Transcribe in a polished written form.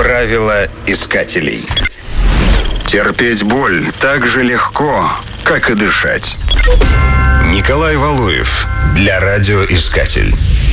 Правила искателей. Терпеть боль так же легко, как и дышать. Николай Валуев для радиоискатель.